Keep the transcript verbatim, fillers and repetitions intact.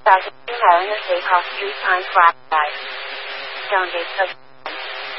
Does it email in a seat off three times right? Don't be so